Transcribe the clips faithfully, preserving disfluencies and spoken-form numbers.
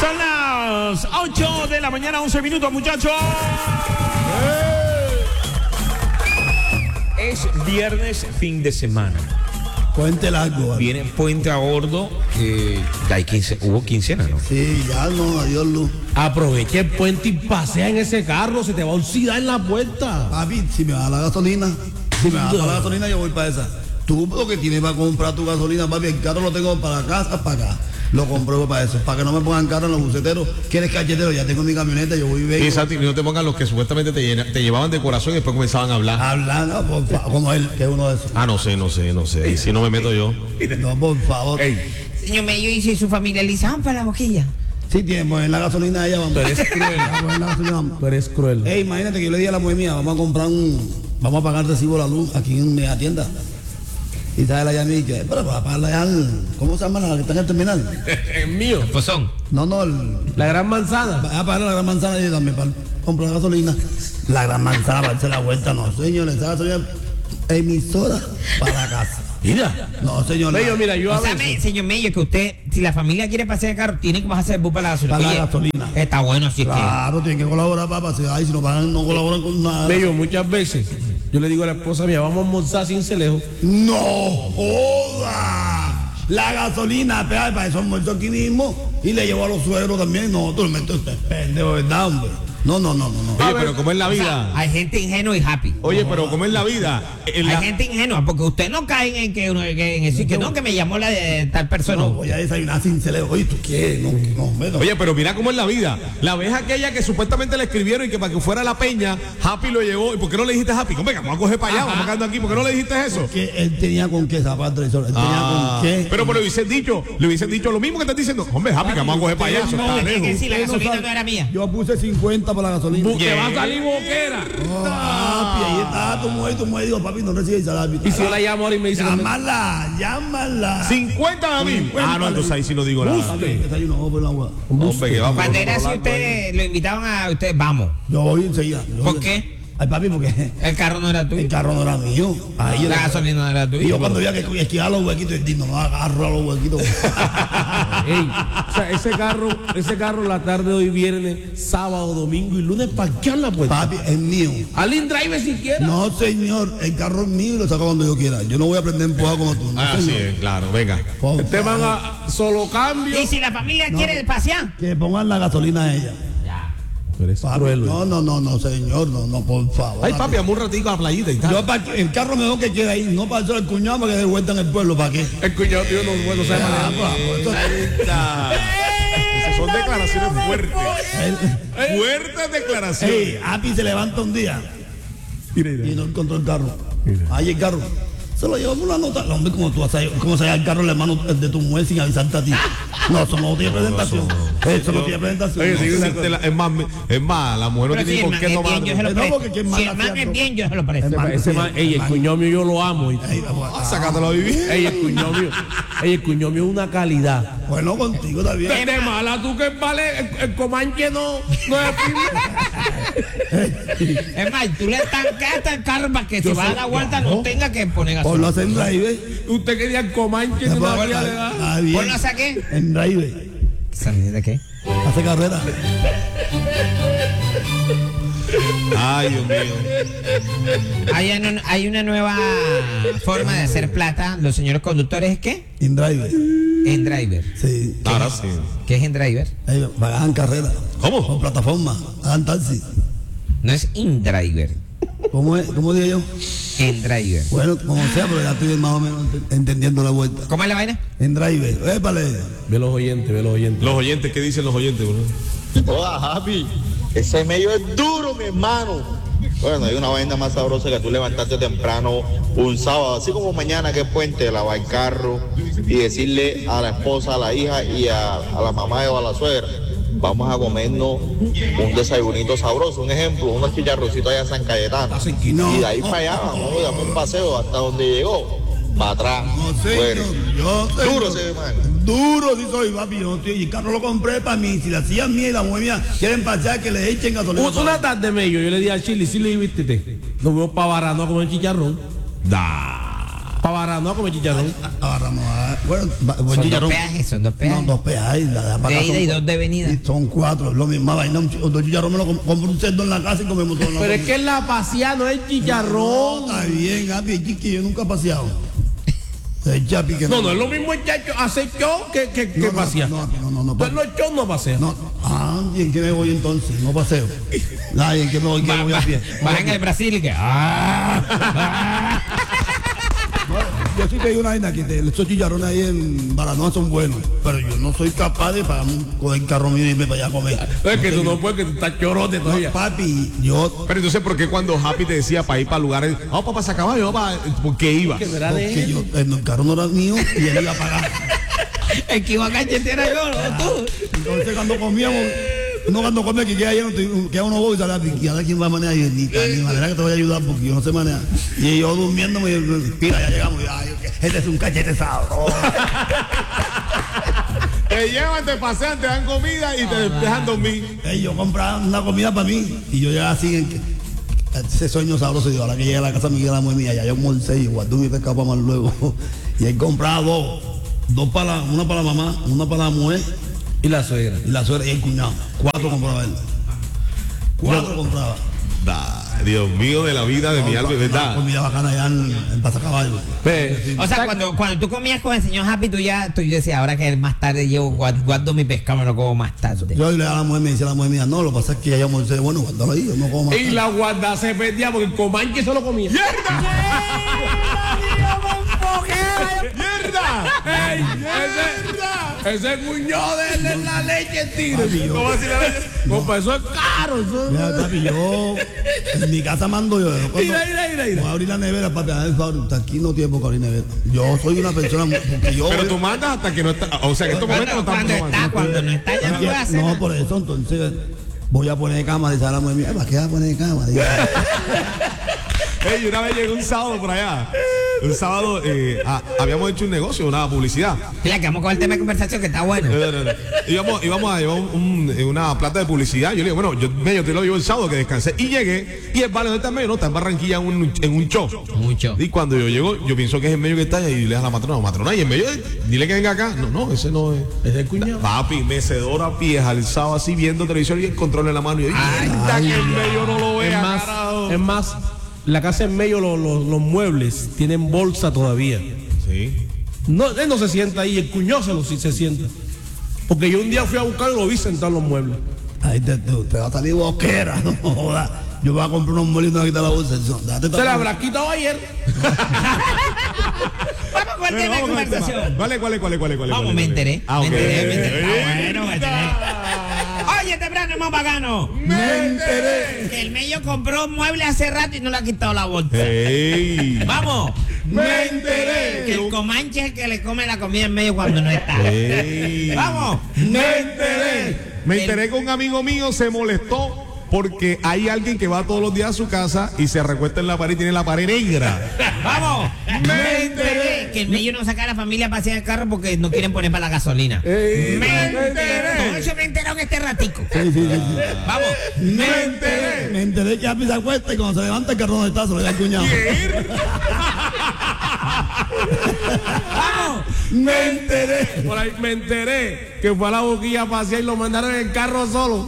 Son las ocho de la mañana, once minutos, muchachos. Es viernes, fin de semana. Puente largo. ¿Vale? Viene puente a bordo. Eh, hay quince, hubo quincena, ¿no? Sí, ya no, adiós luz. Aprovecha el puente y pasea en ese carro, se te va a oxidar en la puerta. Papi, si me da la gasolina, si me da la gasolina, yo voy para esa. Tú lo que tienes para comprar tu gasolina, papi, el carro lo tengo para casa, para acá. Lo compro para eso, para que no me pongan carro en los buceteros. ¿Quieres cachetero? Ya tengo mi camioneta, yo voy y vengo. Y Santi, no te pongan los que supuestamente te, llena, te llevaban de corazón y después comenzaban a hablar. Hablando, por favor, como él, que es uno de esos. Ah, no sé, no sé, no sé. Y si no me meto yo. No, por favor. Ey. Señor Mello, ¿y si su familia le dice, para la boquilla? Sí, tiene, pues en la gasolina ella vamos. Tú eres cruel. Vamos en la gasolina, vamos. Tú eres cruel. Ey, imagínate que yo le dije a la mujer mía, vamos a comprar un, vamos a pagar recibo de la luz aquí en la tienda. Y sabe la llama y dice, pero para pagarla ya, ¿cómo se llama la que está en el terminal? Es mío. Pues son. No, no, el, La gran manzana. va a pagar la gran manzana y también para comprar gasolina. La gran manzana para darse la vuelta, no, señores, esa gasolina emisora para casa. Mira. No, señor. Mello, mira, yo a O sea, veces- me- señor Mello, que usted, si la familia quiere pasear el carro, tiene que bajarse el bus para la gasolina. Para la Oye, gasolina. Está bueno, así es que... Claro, tienen que colaborar, papá. Si, ay, si no pagan, no colaboran con nada. Mello, muchas veces yo le digo a la esposa mía, vamos a almorzar sin celejo. ¡No joda! La gasolina, pega para eso almuerzo aquí mismo y le llevo a los suegros también. No, tú le metes usted pendejo, ¿verdad, hombre? No, no, no, no. no. Oye, pero ¿cómo es la O sea, vida? hay gente ingenua y happy. Oye, pero ¿cómo es la vida? En Hay la- gente ingenua, porque usted no cae en que uno que en decir que no, que me llamó la de tal persona. No, voy a desayunar sin celejo. Oye, ¿tú qué? No, no, hombre, no. Oye, pero mira cómo es la vida. La vez aquella que supuestamente le escribieron y que para que fuera a la peña, Happy lo llevó. ¿Y por qué no le dijiste Happy? Hombre, vamos a coger para allá, vamos quedando aquí. ¿Por qué no le dijiste eso? Que él tenía con qué zapato, él tenía Ah, con qué. pero, pero le hubiesen dicho, le hubiesen dicho lo mismo que estás diciendo. Hombre, Happy, que vamos a coger para allá. Eso está es que lejos. si la Usted no gasolina sabe. no era mía. Yo puse cincuenta para la gasolina. Te va a salir boquera. Oh, papi, ahí está tu mujer, tu mujer. Digo, papi, no recibe el salario. Y si yo la llamo ahora y me dice, Llámala, llámala. cincuenta a mí. Ah, no, entonces ahí sí no digo nada. Papi, desayuno, vamos por el agua. Hombre, que vamos. Cuando era así, Rolando ustedes lo invitaban a ustedes, vamos. Yo voy enseguida. Yo ¿Por voy- qué? Ay, papi, porque El carro no era el tuyo. carro no era mío. Ahí La era- gasolina no era Y tuya. yo cuando veía que esquivaba los huequitos, yo digo, no agarro a los huequitos. Ey, o sea, ese carro, ese carro la tarde de hoy, viernes, sábado, domingo y lunes parquear la puerta. Papi, es mío. Al in-drive si quiera. No, señor, el carro es mío y lo saco cuando yo quiera. Yo no voy a aprender a empujar como tú. No, Ah, sí, señor. es, claro, venga. Por Te van favor, a solo cambio. Y si la familia quiere pasear. que pongan la gasolina a ella. Tú eres Papi, cruel. no, no, no, no, señor, no, no, por favor. Ay, papi, vamos un ratico a la playita y tal. Yo para el carro mejor que quede ahí, no para hacer el cuñado para que dé vuelta en el pueblo, ¿para qué? El cuñado tío no bueno sabe Ah, manejar. pues, pues, Esas son declaraciones fuertes. él- Fuertes declaraciones. Ey, Api se levanta un día y no encontró el carro. Ahí el carro. Se lo llevó por una nota. Hombre, como tú vas a cómo se llama el carro, el hermano de tu mujer sin avisarte a ti. No, eso no tiene presentación. Eso no tiene presentación. Oye, No. sí, sí, te la- es más, es más, la mujer no Pero si tiene el por man qué es tomar. bien, yo se lo No, presto. porque quien Si manda el man siempre- es bien, yo se lo presto. El man- Ese man, ey, el cuñado mío yo lo amo. y- Ey, vamos a- Sácatelo a vivir. Ey, el cuñado mío. Ey, el cuñado mío es una calidad. Bueno, contigo está bien. De mala tú que vale, el, el Comanche no, no es firme. Es más, tú le estancaste el carro para que si va a dar vuelta no tenga que poner Ponlo a gasolina. hacer en drive. Usted quería el Comanche Ya, no pues, había le está- da. está bien. ¿Ponlo a hacer qué? En drive. ¿De qué? Hace carrera. Ay, Dios mío. Hay una, hay una nueva forma de hacer plata. Los señores conductores, ¿qué? En drive. En driver. Sí. Ahora sí. ¿Qué es en driver? Ahí hagan carrera. ¿Cómo? Con plataforma. Hagan taxi. No es in driver. ¿Cómo es? ¿Cómo digo yo? En driver. Bueno, como sea, pero ya estoy más o menos ent- entendiendo la vuelta. ¿Cómo es la vaina? En drive. Épale. Ve los oyentes, ve los oyentes. Los oyentes, ¿qué dicen los oyentes, bro? Hola, Happy. Ese medio es duro, mi hermano. Bueno, hay una vaina más sabrosa que tú levantarte temprano un sábado, así como mañana que es puente, lavar el carro y decirle a la esposa, a la hija y a, a la mamá o a la suegra, vamos a comernos un desayunito sabroso. Un ejemplo, unos chicharroncitos allá en San Cayetano. No, Y de ahí no. para allá, vamos, damos un paseo hasta donde llegó. Para atrás. No sé, Bueno, yo, yo duro señor. ese man. Duro sí soy, papi. Yo estoy, y el carro lo compré para mí. Si la hacía mía y la mujer mía quieren pasar, que le echen gasolina. Un- Una tarde medio, yo le dije a Chile, si le vístete. Nos vemos para Barano a comer chicharrón. Da. Para Baranoa come chicharrón. Ahora no, ah, bueno, va- buen Son chicharrón. dos peajes, son dos peajes. No, dos peajes. La de, De ida y dos de venida. Y son cuatro, lo mismo vaina. Un chi- Dos chicharrones me lo com- compro un cerdo en la casa y comemos todo en la Pero es comida. que es la paseada, no es chicharrón. Está bien, Gaby, el chiqui, yo nunca he paseado. El chapi que No, no es lo mismo el chacho hacer show que, que, que No, no, pasear. no, no, no, no, Pues los shows no pasean. No, ah, ¿y en qué me voy entonces? No paseo. Ay, ¿en qué me voy? ¿Qué me voy a pie? Bajan el Brasil y que. ¡Ah! Yo sí te digo una vaina que te- esos chicharrones ahí en Baranoa son buenos, pero yo no soy capaz de pagar un coger carro mío y irme para allá a comer. Es que tú no puedes, que tú estás chorote No, todavía. papi, yo Pero entonces, ¿por qué cuando Happy te decía para ir para lugares, vamos para pasar caballo, vamos para... ¿Por qué iba? Que será de porque él. yo el carro no era mío y él iba a pagar. El que iba a cachetera yo, no tú. Entonces cuando comíamos, uno cuando come que queda lleno, te- queda uno bobo y sale a pique, ahora quién va a manejar, y yo, ni, ni manera que te voy a ayudar porque yo no sé manejar. Y yo durmiéndome, y yo, mira, ya llegamos, y, ay, este es un cachete sabroso. Te llevan, te pasean, te dan comida y te dejan dormir. Y yo compraba una comida para mí y yo llegaba así en que- ese sueño sabroso. Y ahora que llegué a la casa me queda la mujer mía, ya yo almorcé y guardé mi pescado para más luego. Y él compraba dos, dos para la, una para la mamá, una para la mujer Y la suegra. y la suegra y el cuñado. Cuatro compraba él. Cuatro compraba. Da, Dios mío de la vida de mi alma, Una ¿verdad? comida bacana allá en, en Pasacaballo. Ve, O sea, cuando, cuando tú comías con el señor Happy, tú ya, tú decías, ahora que más tarde llevo, guard- guardo mi pescado, me lo como más tarde. Yo le daba a la mujer, me decía la mujer mía, no, lo que pasa es que ella almorcé, bueno, guárdalo ahí, yo no como más. Y la guarda se perdía porque el comanche se lo comía. ¡Mierda! ¡Ey! Ese, ese cuñado de él es la leche tiro. Papi, yo- ¿Cómo así la leche? Pues eso es caro. Eso Mira, papi, yo en mi casa mando yo. yo cuando- Mira, mira, mira, mira. Voy a abrir la nevera, papi, a ver, favor, aquí no tiene poco abrir nevera. Yo soy una persona muy- porque yo Pero tú mandas hasta que no está. O sea, que en estos momentos no Cuando, estamos cuando está, cuando no está, ya no puede hacer no, nada. por eso, entonces voy a poner cámara y sale la mujer mía, ¿para qué vas a poner cámara? Y yo, Ey, una vez llegué un sábado por allá. Un sábado eh, ah, habíamos hecho un negocio, una publicidad. Mira, que vamos con el tema de conversación que está bueno. No, no, no. Íbamos, íbamos a llevar un- un- una plata de publicidad. Yo le digo, bueno, yo medio te lo llevo el sábado que descansé. Y llegué, y el vale, ¿dónde está en medio? No, está en Barranquilla en un, en un show. Mucho. Y cuando yo llego, yo pienso que es en medio que está allá y le das a la matrona, matrona, y en medio, dile que venga acá. No, no, ese no es. es el cuñado. Papi, mecedora a pies, alzado así, viendo televisión y el control en la mano. Y yo, "Mierda, que en medio no lo Es vea, más, carajo". es más, la casa en medio, los, los, los muebles tienen bolsa todavía. Sí. No, él no se sienta ahí, el cuñado se, lo, sí se sienta. Porque yo un día fui a buscarlo y lo vi sentado en los muebles. Ay, te, te, te va a salir boquera, no jodas. Yo voy a comprar unos molinos y quitar la bolsa. Déjate Se la habrá quitado ayer. Vamos con el tema de Vamos con el tema. conversación. ¿Cuál es, cuál es, cuál es, cuál es? cuál es, Vamos, cuál me es? enteré. Ah, Me ok. enteré, me enteré. Ey, Está bueno, me enteré. Oye, temprano, más bacano. Me enteré. Que el medio compró un mueble hace rato y no le ha quitado la bolsa. Ey. Vamos. Me enteré. Que el comanche es el que le come la comida en medio cuando no está. Ey. Vamos. Me enteré. Me enteré que un amigo mío se molestó porque hay alguien que va todos los días a su casa y se recuesta en la pared y tiene la pared negra. Vamos. Me enteré. Que el medio no saca a la familia a pasear el carro porque no quieren poner para la gasolina. Ey, Me enteré. Todo eso me enteró en este ratico. Sí, sí, sí, sí. Vamos. Me enteré. Me enteré que Happy se acuesta y cuando se levanta el carro donde está se lo da el cuñado. Vamos. Me enteré. Por ahí me enteré que fue a la boquilla a pasear y lo mandaron en el carro solo.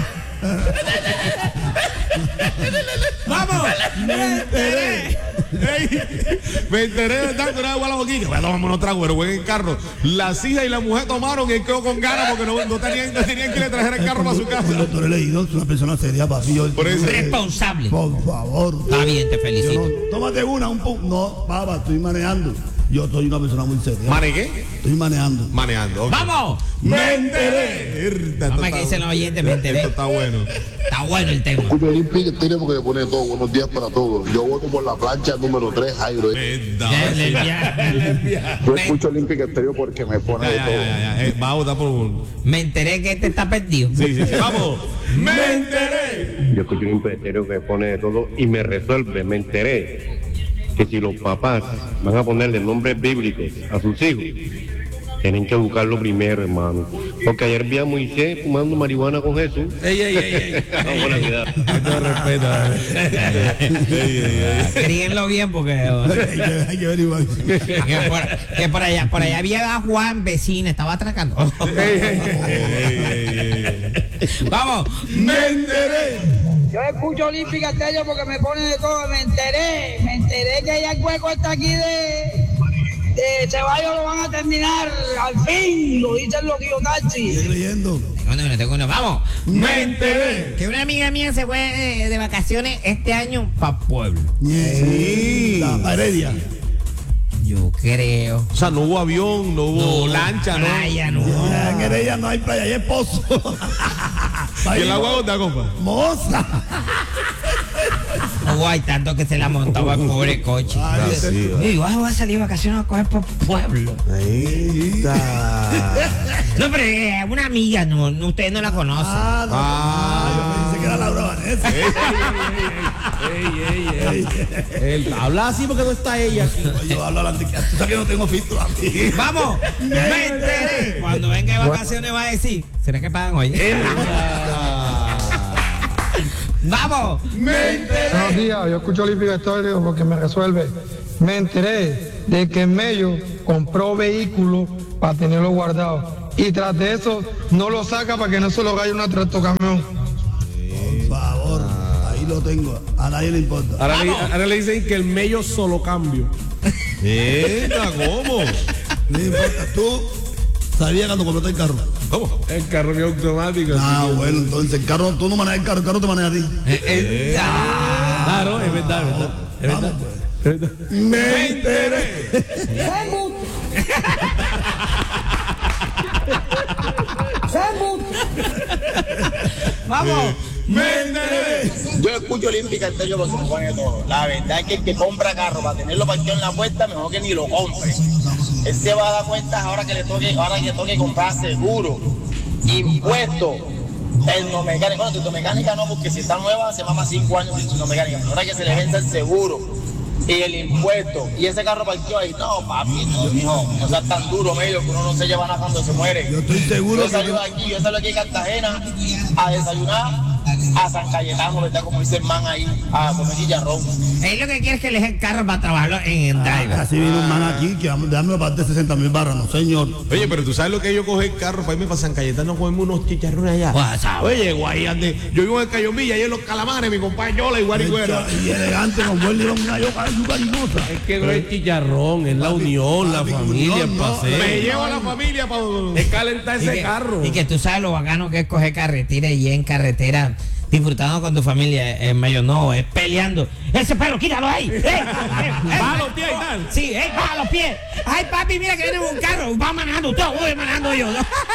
Vamos. Me enteré. Ey, me enteré de verdad que una vez fue a la boquilla. Bueno, tomamos unos tragos, pero fue en el carro. Las hijas y la mujer tomaron y él quedó con ganas porque no, no tenían, no tenían que le trajera el carro para su casa. El doctor he leído, es una persona seria, papi. Yo- Por eso. Responsable. Por favor. Está bien, te Yo felicito. no, tómate una, un poco. No, papá, estoy manejando. Yo soy una persona muy seria. ¿Manequé? Estoy manejando. Manejando. ok. ¡Vamos! Me enteré. Mierda, Vamos a esto que está- dicen los oyentes, me enteré. Esto está bueno. Está bueno el tema. Julio Olímpico tiene porque le pone todo. Buenos días para todos. Yo voto por la plancha número tres, Jairo. Mierda. Ya, lesbiana. Yo Me, escucho Olímpico Estéreo porque me pone Ya, de ya, todo. ya, ya, ya. Eh, va a votar por un. me enteré que este está perdido. Sí, sí, sí. Vamos. Me enteré. Yo escucho un petero que pone de todo y me resuelve. Me enteré que si los papás van a ponerle nombres bíblicos a sus hijos, tienen que buscarlo primero, hermano. Porque ayer vi a Moisés fumando marihuana con Jesús. Ey, ey, ey, ey. Vamos a la ciudad. Esto respeta. Críenlo bien porque Hay que, hay que averiguar. que por, que por allá, por allá había a Juan vecina, estaba atracando. Vamos, ¡Me enteré! Yo escucho Olímpica Estéreo porque me pone de todo, me enteré, me enteré que ya el hueco está aquí de, de Ceballos lo van a terminar, al fin, lo dicen los tíos taxi. Sigue leyendo. tengo uno, tengo uno. Vamos. ¡Me enteré! Que una amiga mía se fue de, de vacaciones este año para Pueblo. Sí. La Heredia. Yo creo. O sea, no hubo avión, no hubo lancha, ¿no? Playa, no. Ya, en Heredia no hay playa, hay pozo. ¿Y el agua dónde, compa? Moza. Oh, hay tanto que se la montaba el pobre coche. Ay, Sí, va. Y vas a salir de vacaciones a coger por Pueblo. Ahí está. No, pero eh, una amiga, no, no, ustedes no la conocen. Ah, no. Ah, yo pensé que era Laura Vanessa. Ey, ey, ey. Él habla así porque no está ella aquí. Yo hablo a la Tú sabes que no tengo filtro aquí. Vamos, me enteré. Cuando venga de vacaciones va a decir, ¿será que pagan hoy? Vamos, ¡Me enteré! Buenos días, yo escucho Olímpica Estéreo porque me resuelve. Me enteré de que Mello compró vehículos para tenerlo guardado. Y tras de eso, no lo saca para que no se lo vaya una tractocamión. Por favor, ahí lo tengo. A nadie le importa. Ahora le, ahora le dicen que el mello solo cambio. Esta, ¿cómo? No importa. Tú sabías cuando compraste el carro. ¿Cómo? El carro mío automático. Ah, así que- bueno, entonces el carro, tú no manejas el carro, el carro te maneja a ti. Eh, eh, ah. Claro, es verdad, es verdad. Es verdad. Es verdad. ¡Me enteré! Vamos. ¡Me enteré! Yo escucho Olímpica Estéreo porque me pone todo. La verdad es que el que compra carro para tenerlo parqueado en la puerta, mejor que ni lo compre. Él se va a dar cuenta ahora que le toque, ahora que toque comprar seguro, impuesto, tecnomecánica. Bueno, tecnomecánica no, porque si está nueva se mama cinco años sin tecnomecánica. Ahora que se le vence el seguro y el impuesto. Y ese carro parqueado ahí, no, papi, no, mijo, no seas tan duro, medio, que uno no se lleva nada cuando se muere. Yo estoy seguro Yo salgo de aquí, yo salgo aquí de Cartagena a desayunar a San Cayetano, ¿verdad? Como dice el man ahí, a comer chicharrón. Él lo que quiere es que le deje el carro para trabajarlo en el driver. Así vino un man aquí que dame aparte de sesenta mil barras, no señor. Oye, pero tú sabes lo que yo cogí el carro para irme para San Cayetano, comerme unos chicharrones allá. Oye, guay, ande. Yo vivo en Cayomilla, ahí en los calamares, mi compadre Yola y Guarigüera. Y elegante, con buen león, una yoca cariñosa. Es que no es chicharrón, es la unión, la papi, familia, el unión, no. paseo. Me llevo a la familia para... Es calentar Y ese que, carro. y que tú sabes lo bacano que es coger carretera y en carretera disfrutando con tu familia en medio, no, es peleando. Ese perro, quítalo ahí. ¡Eh, eh, eh, Baja los pies y tal. Sí, eh, baja los pies. Ay, papi, mira que viene un carro. Va manejando usted, voy manejando yo.